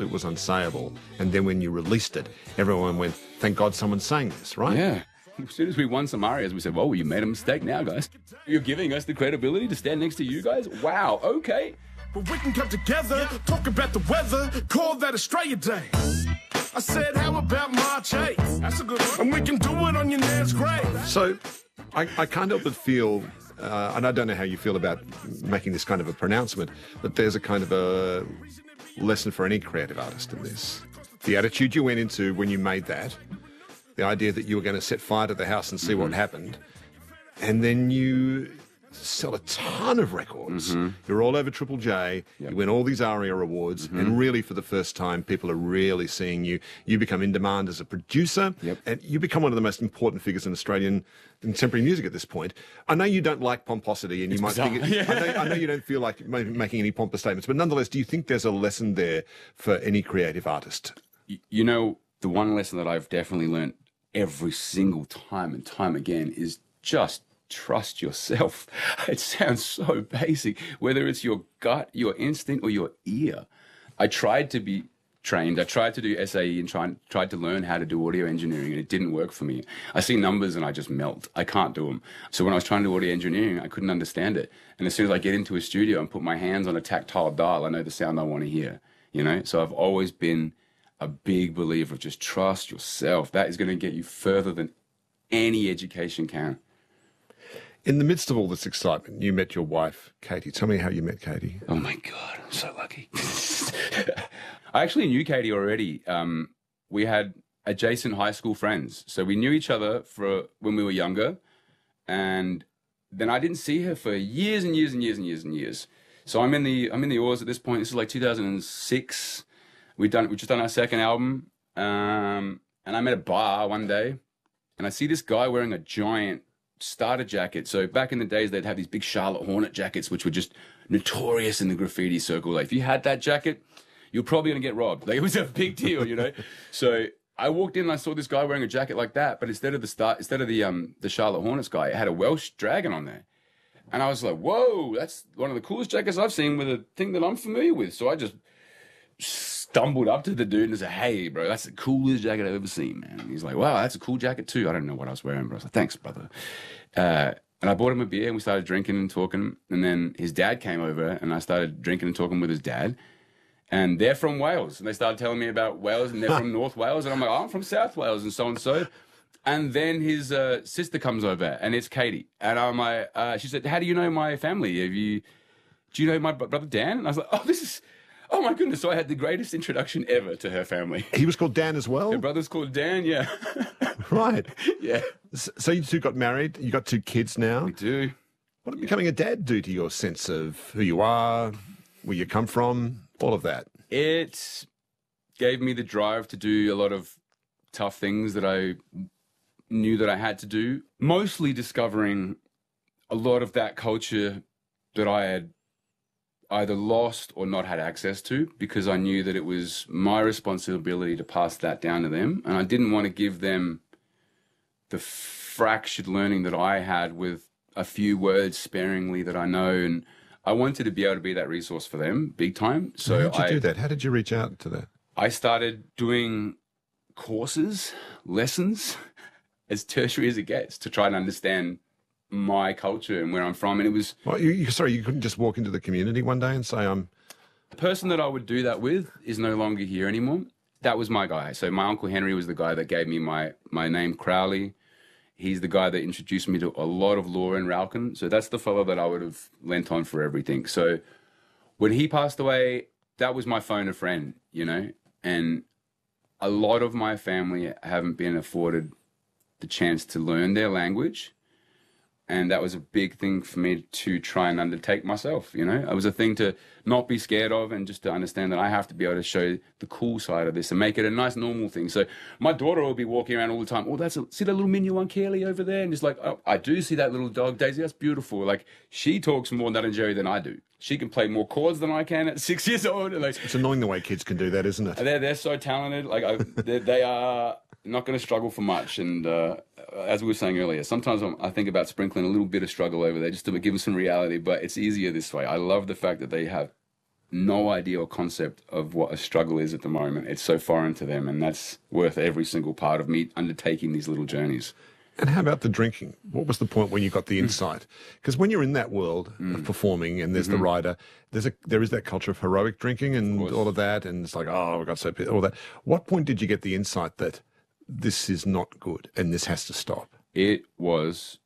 it was unsayable. And then when you released it, everyone went, thank God someone sang this, right? Yeah. As soon as we won some arias, we said, well, you made a mistake now, guys. You're giving us the credibility to stand next to you guys? Wow, okay. But we can come together, talk about the weather, call that Australia Day. I said, how about March 8th? That's a good one. And we can do it on your nan's grave. So I can't help but feel, and I don't know how you feel about making this kind of a pronouncement, but there's a kind of a lesson for any creative artist in this. The attitude you went into when you made that, the idea that you were going to set fire to the house and see what happened, and then you sell a ton of records. You're all over Triple J. You win all these ARIA awards, and really for the first time, people are really seeing you. You become in demand as a producer, and you become one of the most important figures in Australian contemporary music at this point. I know you don't like pomposity, and you might think I know you don't feel like making any pompous statements, but nonetheless, do you think there's a lesson there for any creative artist? You know, the one lesson that I've definitely learned every single time and time again is just trust yourself. It sounds so basic, whether it's your gut, your instinct, or your ear. I tried to be trained. I tried to do SAE and tried to learn how to do audio engineering, and it didn't work for me. I see numbers and I just melt. I can't do them. So when I was trying to do audio engineering, I couldn't understand it. And as soon as I get into a studio and put my hands on a tactile dial, I know the sound I want to hear, you know? So I've always been a big believer of just trust yourself. That is going to get you further than any education can. In the midst of all this excitement, you met your wife, Katie. Tell me how you met Katie. Oh, my God. I'm so lucky. I actually knew Katie already. We had adjacent high school friends. So we knew each other when we were younger. And then I didn't see her for years and years and years and years and years. So I'm in the Oars at this point. This is like 2006. We've just done our second album. And I'm at a bar one day. And I see this guy wearing a giant starter jacket. So back in the days, they'd have these big Charlotte Hornet jackets, which were just notorious in the graffiti circle. Like if you had that jacket, you're probably going to get robbed. Like it was a big deal, you know? So I walked in and I saw this guy wearing a jacket like that, but instead of the Charlotte Hornets guy, it had a Welsh dragon on there. And I was like, whoa, that's one of the coolest jackets I've seen with a thing that I'm familiar with. So I just stumbled up to the dude and said, hey, bro, that's the coolest jacket I've ever seen, man. And he's like, wow, that's a cool jacket too. I don't know what I was wearing, but I was like, thanks, brother. And I bought him a beer and we started drinking and talking. And then his dad came over and I started drinking and talking with his dad. And they're from Wales. And they started telling me about Wales and they're from North Wales. And I'm like, oh, I'm from South Wales and so and so. And then his sister comes over and it's Katie. And I'm like, she said, how do you know my family? Do you know my brother Dan? And I was like, oh my goodness. So I had the greatest introduction ever to her family. He was called Dan as well? Her brother's called Dan, yeah. Right. Yeah. So you two got married. You got 2 kids now. We do. What did becoming a dad do to your sense of who you are, where you come from, all of that? It gave me the drive to do a lot of tough things that I knew that I had to do. Mostly discovering a lot of that culture that I had either lost or not had access to, because I knew that it was my responsibility to pass that down to them. And I didn't want to give them the fractured learning that I had with a few words sparingly that I know. And I wanted to be able to be that resource for them big time. So how did you do that? How did you reach out to that? I started doing courses, lessons, as tertiary as it gets, to try and understand my culture and where I'm from. And it was... Well, you couldn't just walk into the community one day and say, The person that I would do that with is no longer here anymore. That was my guy. So my Uncle Henry was the guy that gave me my name, Crowley. He's the guy that introduced me to a lot of law in Ralcan. So that's the fellow that I would have lent on for everything. So when he passed away, that was my phone a friend, you know? And a lot of my family haven't been afforded the chance to learn their language. And that was a big thing for me to try and undertake myself, you know? It was a thing to not be scared of and just to understand that I have to be able to show the cool side of this and make it a nice, normal thing. So my daughter will be walking around all the time. Oh, see that little minion Kelly over there? And just like, oh, I do see that little dog, Daisy. That's beautiful. Like, she talks more Nut and Jerry than I do. She can play more chords than I can at 6 years old. Like, it's annoying the way kids can do that, isn't it? They're so talented. Like, they are not going to struggle for much. And as we were saying earlier, sometimes I think about sprinkling a little bit of struggle over there just to give them some reality, but it's easier this way. I love the fact that they have no idea or concept of what a struggle is at the moment. It's so foreign to them, and that's worth every single part of me undertaking these little journeys. And how about the drinking? What was the point when you got the insight? Because when you're in that world of performing, and there's the rider, there is that culture of heroic drinking and all of that, and it's like, oh, I got so pissed, all that. What point did you get the insight that this is not good and this has to stop? It was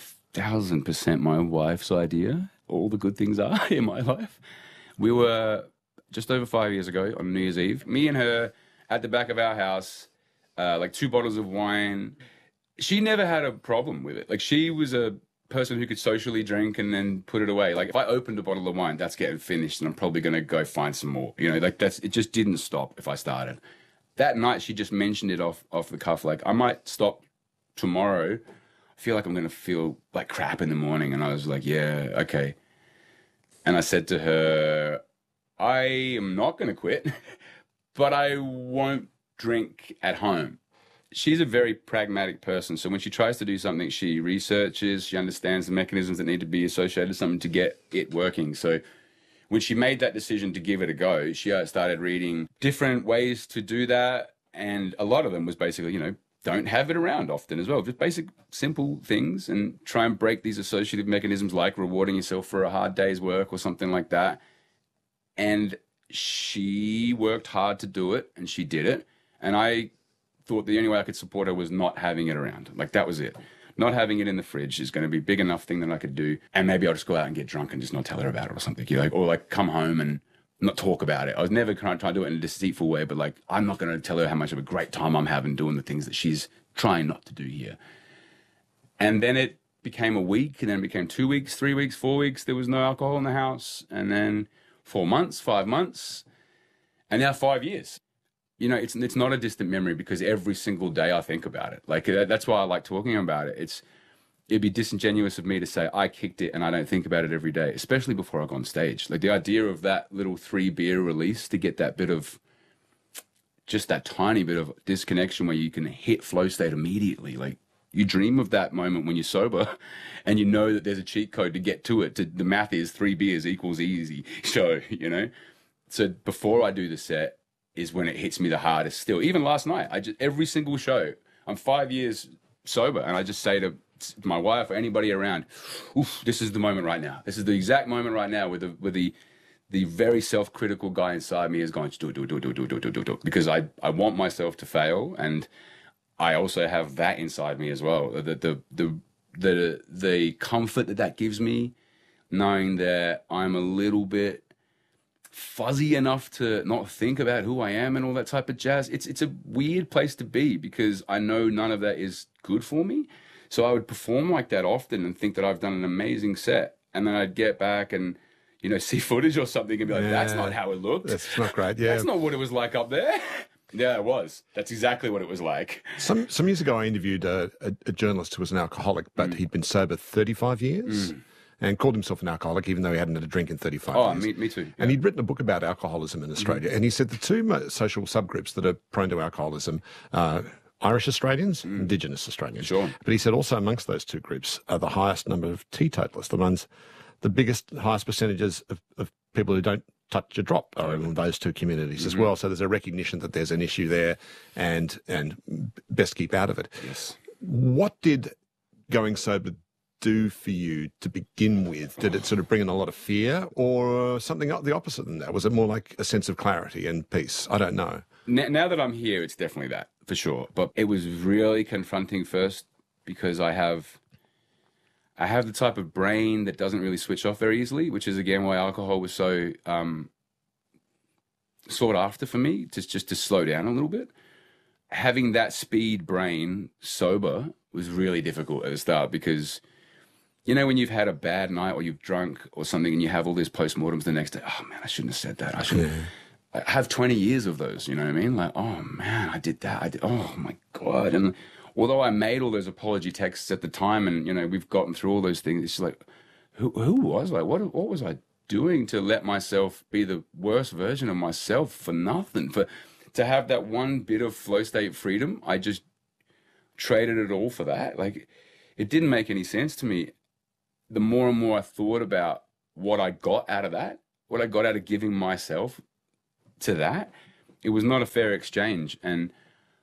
1000% my wife's idea. All the good things are in my life. We were just over 5 years ago on New Year's Eve, me and her at the back of our house, like 2 bottles of wine. She never had a problem with it. Like, she was a person who could socially drink and then put it away. Like, if I opened a bottle of wine, that's getting finished and I'm probably going to go find some more. You know, like, it just didn't stop if I started. That night, she just mentioned it off the cuff. Like, I might stop tomorrow. I feel like I'm going to feel like crap in the morning. And I was like, yeah, okay. And I said to her, I am not going to quit, but I won't drink at home. She's a very pragmatic person. So when she tries to do something, she researches, she understands the mechanisms that need to be associated with something to get it working. So when she made that decision to give it a go, she started reading different ways to do that. And a lot of them was basically, you know, don't have it around often as well. Just basic, simple things, and try and break these associative mechanisms like rewarding yourself for a hard day's work or something like that. And she worked hard to do it, and she did it. And I thought the only way I could support her was not having it around. Like, that was it. Not having it in the fridge is going to be a big enough thing that I could do. And maybe I'll just go out and get drunk and just not tell her about it or something. You know, or like come home and not talk about it. I was never trying to do it in a deceitful way, but like, I'm not going to tell her how much of a great time I'm having doing the things that she's trying not to do here. And then it became a week, and then it became 2 weeks, 3 weeks, 4 weeks. There was no alcohol in the house. And then 4 months, 5 months, and now 5 years. You know, it's not a distant memory because every single day I think about it. Like, that's why I like talking about it. It'd be disingenuous of me to say I kicked it and I don't think about it every day, especially before I go on stage. Like, the idea of that little 3-beer release to get that bit of, just that tiny bit of disconnection where you can hit flow state immediately. Like, you dream of that moment when you're sober and you know that there's a cheat code to get to it. The math is 3 beers equals easy. So, you know, so before I do the set is when it hits me the hardest still. Even last night, every single show, I'm 5 years sober, and I just say to my wife or anybody around, oof, this is the moment right now. This is the exact moment right now where the very self-critical guy inside me is going to do it, because I want myself to fail, and I also have that inside me as well. The comfort that gives me, knowing that I'm a little bit fuzzy enough to not think about who I am and all that type of jazz. It's a weird place to be because I know none of that is good for me. So I would perform like that often and think that I've done an amazing set, and then I'd get back and, you know, see footage or something and be like, that's not how it looked. That's not great. Yeah, that's not what it was like up there. Yeah, it was. That's exactly what it was like. Some years ago, I interviewed a journalist who was an alcoholic, but he'd been sober 35 years. And called himself an alcoholic, even though he hadn't had a drink in 35 years. Oh, me too. Yeah. And he'd written a book about alcoholism in Australia. And he said the two social subgroups that are prone to alcoholism are Irish Australians, Indigenous Australians. Sure. But he said also amongst those two groups are the highest number of teetotalists, the biggest, highest percentages of people who don't touch a drop are in those two communities as well. So there's a recognition that there's an issue there and best keep out of it. Yes. What did going sober do for you to begin with? Did it sort of bring in a lot of fear or something the opposite than that? Was it more like a sense of clarity and peace? I don't know. Now that I'm here, it's definitely that, for sure. But it was really confronting first because I have the type of brain that doesn't really switch off very easily, which is, again, why alcohol was so sought after for me, just to slow down a little bit. Having that speed brain sober was really difficult at the start because, you know, when you've had a bad night or you've drunk or something and you have all these postmortems the next day, oh, man, I shouldn't have said that. I shouldn't. Yeah. I have 20 years of those, you know what I mean? Like, oh, man, I did that. Oh, my God. And although I made all those apology texts at the time and, you know, we've gotten through all those things, it's like, who was I? What was I doing to let myself be the worst version of myself for nothing? To have that one bit of flow state freedom, I just traded it all for that. Like, it didn't make any sense to me. The more and more I thought about what I got out of that, what I got out of giving myself to that, it was not a fair exchange. And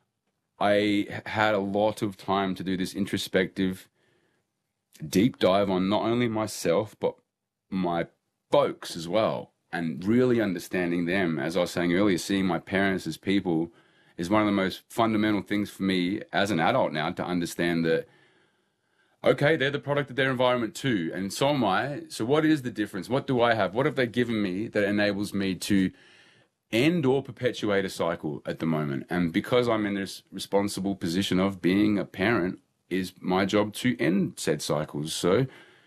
I had a lot of time to do this introspective deep dive on not only myself, but my folks as well. And really understanding them, as I was saying earlier, seeing my parents as people is one of the most fundamental things for me as an adult now, to understand that, okay, they're the product of their environment too, and so am I. So what is the difference? What do I have? What have they given me that enables me to end or perpetuate a cycle at the moment? And because I'm in this responsible position of being a parent, is my job to end said cycles. So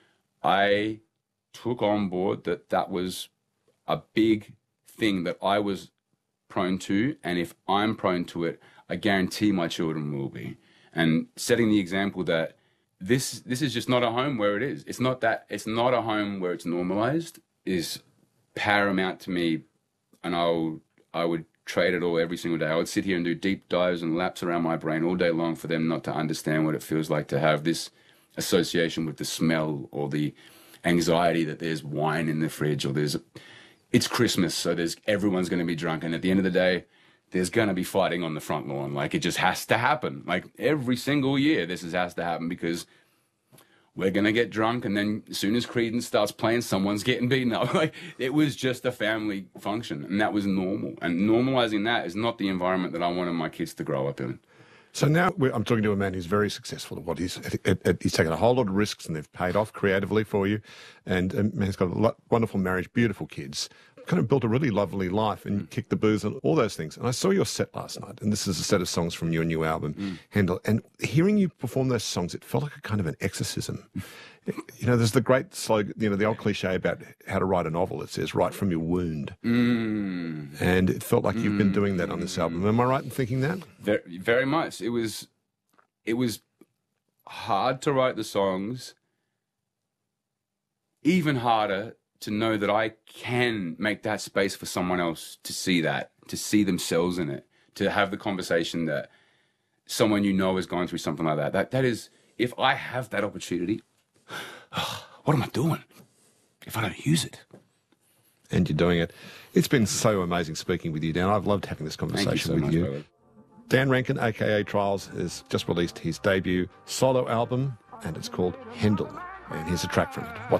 I took on board that was a big thing that I was prone to, and if I'm prone to it, I guarantee my children will be. And setting the example that this is just not a home where it is. It's not a home where it's normalized is paramount to me, and I would trade it all every single day. I would sit here and do deep dives and laps around my brain all day long for them not to understand what it feels like to have this association with the smell, or the anxiety that there's wine in the fridge, or it's Christmas, so everyone's going to be drunk, and at the end of the day, there's going to be fighting on the front lawn. Like, it just has to happen. Like, every single year, has to happen, because we're going to get drunk, and then as soon as Creedence starts playing, someone's getting beaten up. Like, it was just a family function, and that was normal. And normalizing that is not the environment that I wanted my kids to grow up in. So now I'm talking to a man who's very successful at what he's taken a whole lot of risks, and they've paid off creatively for you. And he's got a wonderful marriage, beautiful kids, kind of built a really lovely life, and kicked the booze and all those things. And I saw your set last night, and this is a set of songs from your new album, Handel. And hearing you perform those songs, it felt like a kind of an exorcism. You know, there's the great slogan, you know, the old cliche about how to write a novel. It says, "Write from your wound." And it felt like you've been doing that on this album. Am I right in thinking that? Very, very much. It was hard to write the songs, even harder to know that I can make that space for someone else to see that, to see themselves in it, to have the conversation that someone you know is going through something like that. That is, if I have that opportunity, what am I doing if I don't use it? And you're doing it. It's been so amazing speaking with you, Dan. I've loved having this conversation with you. Brother. Dan Rankin, a.k.a. Trials, has just released his debut solo album, and it's called Handel. And here's a track from it.